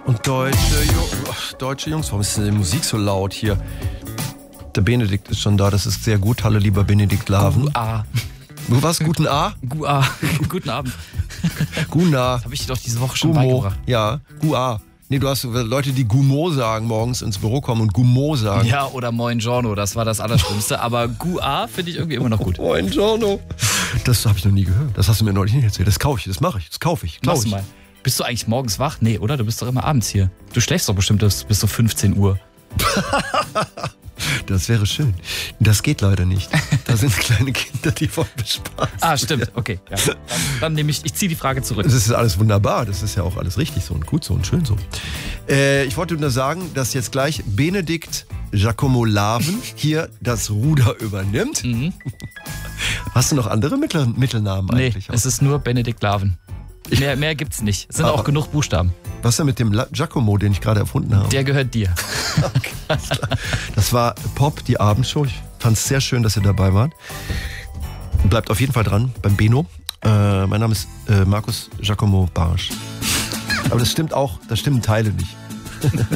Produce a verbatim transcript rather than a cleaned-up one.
Und deutsche, Ju- Ach, deutsche Jungs, warum ist denn die Musik so laut hier? Der Benedikt ist schon da, das ist sehr gut. Hallo, lieber Benedikt Laven. Gua. Du warst guten A? Gua. Guten Abend. Guna. Das habe ich dir doch diese Woche schon Gumo. beigebracht. Ja, Gua. Nee, du hast Leute, die Gumo sagen, morgens ins Büro kommen und Gumo sagen. Ja, oder Moin Giorno, das war das Allerschlimmste. Aber Gua finde ich irgendwie immer noch gut. Moin Giorno. Das habe ich noch nie gehört. Das hast du mir neulich nicht erzählt. Das kaufe ich, das mache ich, das kaufe ich. Mach's mal. Bist du eigentlich morgens wach? Nee, oder? Du bist doch immer abends hier. Du schläfst doch bestimmt bis, bis so fünfzehn Uhr. Das wäre schön. Das geht leider nicht. Da sind kleine Kinder, die wollen Spaß. Ah, stimmt. Okay. Ja. Dann, dann nehme ich, ich ziehe die Frage zurück. Das ist alles wunderbar. Das ist ja auch alles richtig so und gut so und schön so. Äh, ich wollte nur sagen, dass jetzt gleich Benedikt Giacomo Laven hier das Ruder übernimmt. Mhm. Hast du noch andere Mittel, Mittelnamen Nee, eigentlich? es ist nur Benedikt Laven. Mehr, mehr gibt's nicht. Es sind Aber auch genug Buchstaben. Was denn mit dem La- Giacomo, den ich gerade erfunden habe? Der gehört dir. Okay, alles klar. Das war Pop, die Abendshow. Ich fand es sehr schön, dass ihr dabei wart. Bleibt auf jeden Fall dran beim Beno. Äh, mein Name ist äh, Markus Giacomo Barsch. Aber das stimmt auch, das stimmen Teile nicht.